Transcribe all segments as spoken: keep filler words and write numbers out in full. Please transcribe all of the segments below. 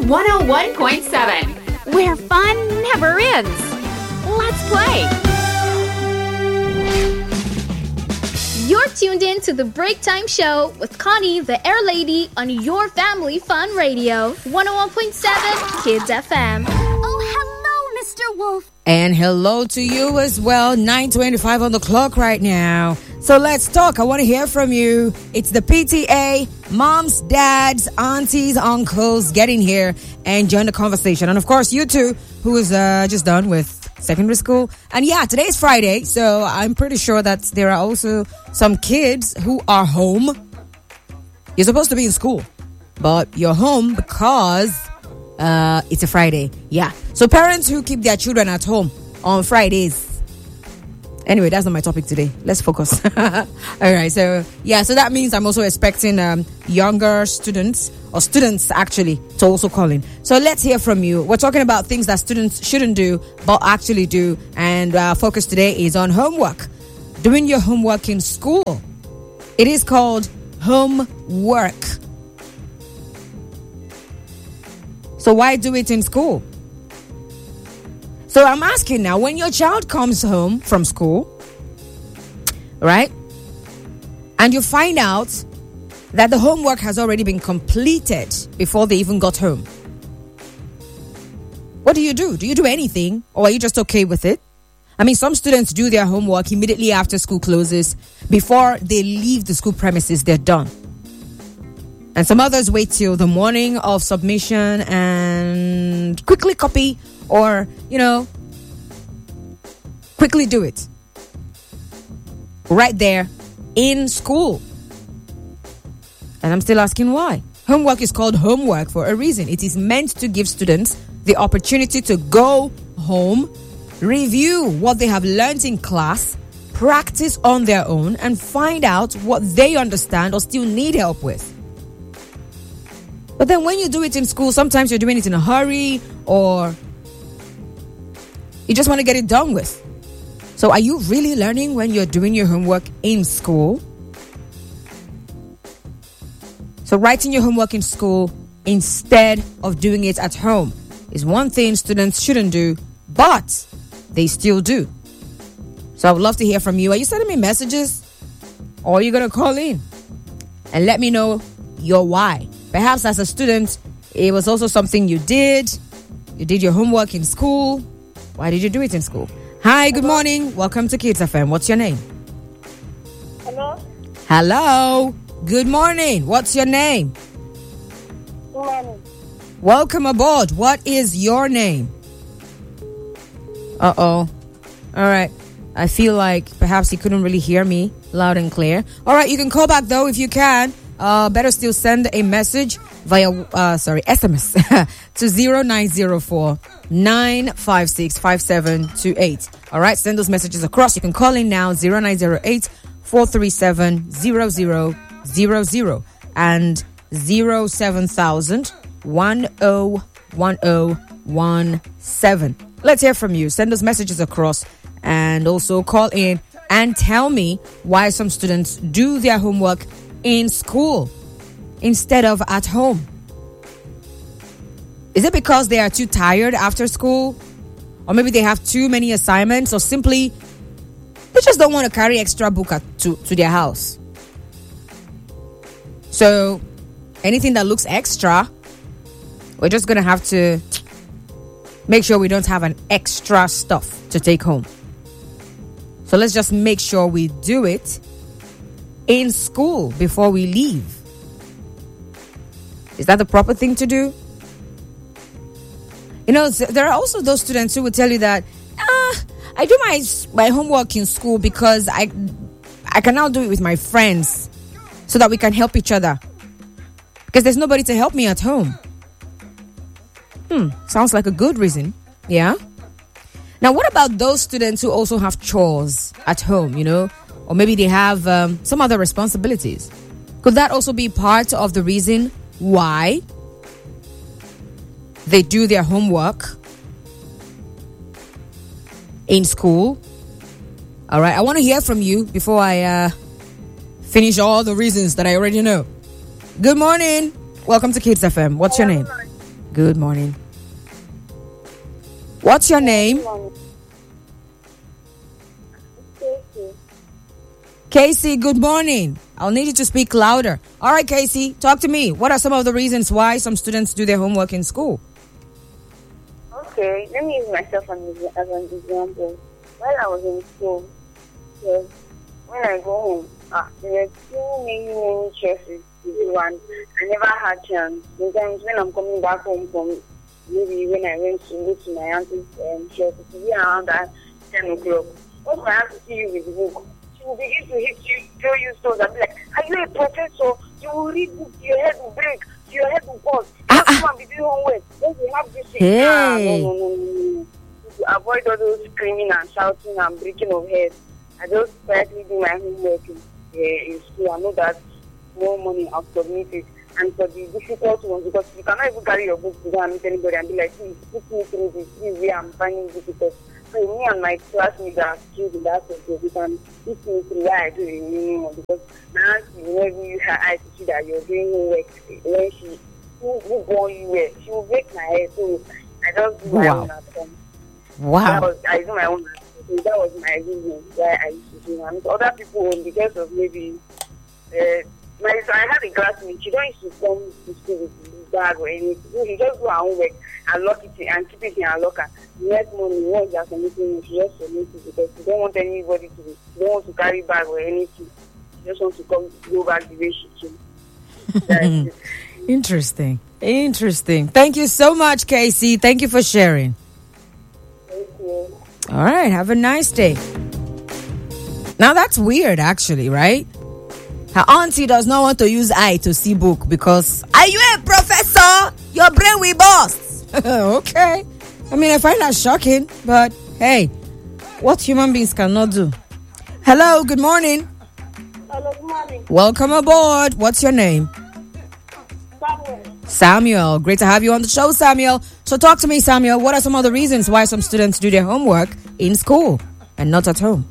one oh one point seven, where fun never ends. Let's play. You're tuned in to the Break Time Show with Connie, the Air Lady, on your Family Fun Radio, one oh one point seven Kids F M. Oh, hello, Mister Wolf. And hello to you as well. nine twenty-five on the clock right now. So let's talk. I want to hear from you. It's the P T A, moms, dads, aunties, uncles, get in here and join the conversation. And of course, you too, who is uh, just done with secondary school. And yeah, today's Friday, so I'm pretty sure that there are also some kids who are home. You're supposed to be in school, but you're home because uh, it's a Friday. Yeah. So parents who keep their children at home on Fridays. Anyway, that's not my topic today. Let's focus. All right. So, yeah. So that means I'm also expecting um, younger students or students actually to also call in. So let's hear from you. We're talking about things that students shouldn't do, but actually do. And our focus today is on homework. Doing your homework in school. It is called homework. So why do it in school? So I'm asking now, when your child comes home from school, right, and you find out that the homework has already been completed before they even got home, what do you do? Do you do anything, or are you just okay with it? I mean, some students do their homework immediately after school closes. Before they leave the school premises, they're done. And some others wait till the morning of submission and quickly copy or, you know, quickly do it. Right there in school. And I'm still asking why. Homework is called homework for a reason. It is meant to give students the opportunity to go home, review what they have learned in class, practice on their own, and find out what they understand or still need help with. But then when you do it in school, sometimes you're doing it in a hurry or you just want to get it done with. So are you really learning when you're doing your homework in school? So writing your homework in school instead of doing it at home is one thing students shouldn't do, but they still do. So I would love to hear from you. Are you sending me messages? Or are you going to call in and let me know your why? Perhaps as a student, it was also something you did. You did your homework in school. Why did you do it in school? Hi, good Hello. morning. Welcome to Kids F M. What's your name? Hello. Hello. Good morning. What's your name? Good morning. Welcome aboard. What is your name? Uh-oh. All right. I feel like perhaps he couldn't really hear me loud and clear. All right. You can call back, though, if you can. Uh, better still send a message via, uh, sorry, S M S to zero nine zero four nine five six five seven two eight. All right, send those messages across. You can call in now, zero nine zero eight four three seven zero zero zero zero and zero seven thousand one oh one oh one seven. Let's hear from you. Send those messages across and also call in and tell me why some students do their homework in school instead of at home. Is it because they are too tired after school? Or maybe they have too many assignments, or simply they just don't want to carry extra book at, to, to their house? So anything that looks extra, we're just going to have to make sure we don't have an extra stuff to take home. So let's just make sure we do it in school before we leave. Is that the proper thing to do? You know, there are also those students who will tell you that, ah, I do my my homework in school because I I can now do it with my friends so that we can help each other. Because there's nobody to help me at home. Hmm, sounds like a good reason. Yeah? Now, what about those students who also have chores at home, you know? Or maybe they have um, some other responsibilities. Could that also be part of the reason why they do their homework in school? All right, I want to hear from you before I uh, finish all the reasons that I already know. Good morning. Welcome to Kids F M. What's your name? Good morning. What's your name? Good morning. Casey. Casey, good morning. I'll need you to speak louder. All right, Casey, talk to me. What are some of the reasons why some students do their homework in school? Okay, let me use myself as an as an example. While I was in school, yes, when I go home, ah, there were too many, many choices to do, and I never had chance. Sometimes when I'm coming back home from maybe when I went to go to my auntie's um, shop, to be around at ten o'clock. Once I have to see you with the book, she will begin to hit you, throw you stones, and be like, "Are you a professor? You will read books, your head will break, your head will bust. You have to come and be doing homework. Then you have this thing." Hey. Ah, no, no, no, no, no. To avoid all those screaming and shouting and breaking of heads, I just quietly do my homework in, uh, in school. I know that more money I'll submit it. And for the difficult ones, because you cannot even carry your books to go and meet anybody and be like, "Please, put me through this. This is where I'm finding it difficult." So me and my classmates are skilled in that subject. We can put me through why I do it minimum, because now she will never use her eyes to see that you're doing homework. When she who born you well, she will break my head. So I just do my Wow. own at home. That Wow. was, I do my own. So that was my reason why I used to do. And other people, because of maybe, uh, my so I had a classmate. She don't used to come to school with his bag or anything. So he just do her own work and lock it in, and keep it in her locker. The next morning, once there's anything, she just submit it because she don't want anybody to. She don't want to carry bag or anything. She just wants to come go back the way she came. That's it. Interesting. Interesting. Thank you so much, Casey. Thank you for sharing. Thank you. All right. Have a nice day. Now that's weird, actually, right? Her auntie does not want to use eye to see book because, "Are you a professor? Your brain will bust." Okay. I mean, I find that shocking, but hey, what human beings cannot do. Hello, good morning. Hello, good morning. Welcome aboard. What's your name? Samuel. Samuel. Great to have you on the show, Samuel. So talk to me, Samuel. What are some of the reasons why some students do their homework in school and not at home?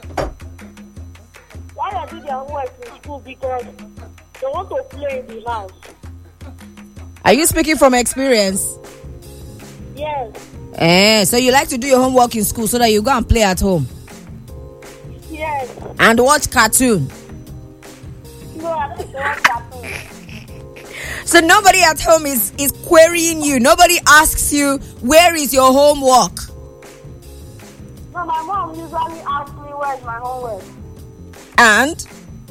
Why I do their homework in school? Because they want to play in the house. Are you speaking from experience? Yes. Eh, so you like to do your homework in school so that you go and play at home Yes. and watch cartoon. No, I don't want cartoon. So nobody at home is, is querying you. Nobody asks you, where is your homework? No, my mom usually asks me where's my homework. And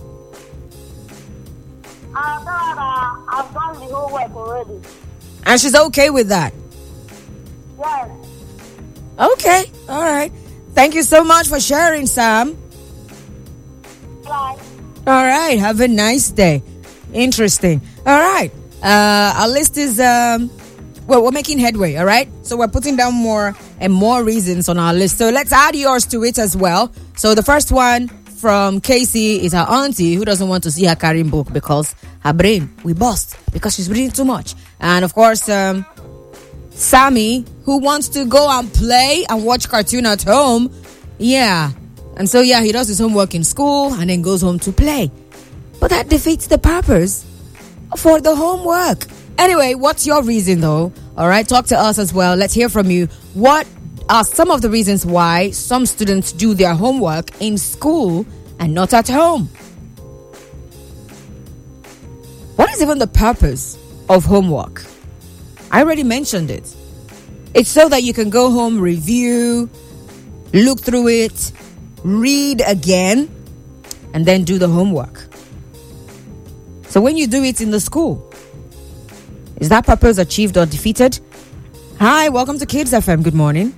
I know that I've done the homework already. and she's okay with that. Yes. Okay, all right. Thank you so much for sharing, Sam. Bye. All right, have a nice day. Interesting. All right. Uh, our list is um well, we're making headway, all right? So we're putting down more and more reasons on our list. So let's add yours to it as well. So the first one from Casey is her auntie who doesn't want to see her carrying book because her brain will bust because she's reading too much. And of course, um Sammy, who wants to go and play and watch cartoon at home. Yeah. And so, yeah, he does his homework in school and then goes home to play. But that defeats the purpose for the homework. Anyway, what's your reason, though? All right, talk to us as well. Let's hear from you. What are some of the reasons why some students do their homework in school and not at home? What is even the purpose of homework? I already mentioned it. It's so that you can go home, review, look through it, read again, and then do the homework. So when you do it in the school, is that purpose achieved or defeated? Hi, welcome to Kids F M. Good morning.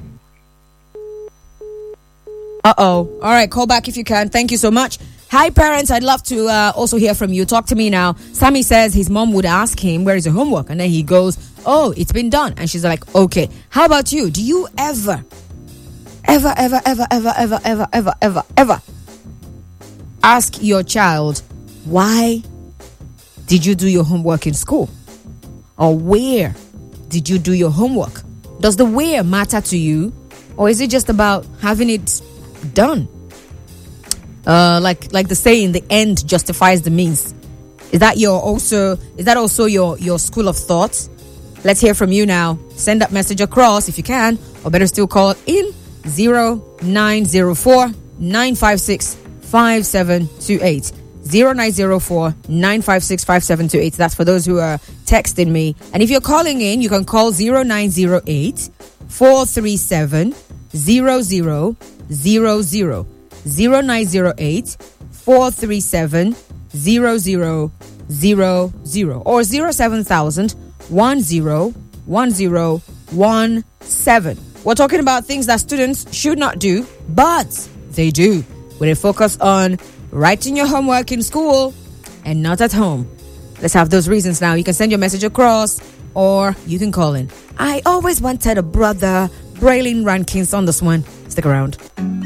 Uh-oh. All right, call back if you can. Thank you so much. Hi, parents. I'd love to uh, also hear from you. Talk to me now. Sammy says his mom would ask him, where is your homework? And then he goes, oh, it's been done. And she's like, okay. How about you? Do you ever, ever, ever, ever, ever, ever, ever, ever, ever, ever ask your child, why did you do your homework in school? Or where did you do your homework? Does the where matter to you? Or is it just about having it done? Uh, like like the saying, the end justifies the means. Is that your also is that also your, your school of thought? Let's hear from you now. Send that message across if you can, or better still call in zero nine zero four, nine five six, five seven two eight. zero nine zero four, nine five six, five seven two eight. That's for those who are texting me. And if you're calling in, you can call zero nine zero eight, four three seven, zero zero zero zero. zero nine zero eight, four three seven, zero zero zero zero. Or zero seven thousand, one zero one zero one seven. We're talking about things that students should not do, but they do. With a focus on writing your homework in school and not at home. Let's have those reasons now. You can send your message across or you can call in. I always wanted a brother. Braylon Rankins on this one. Stick around.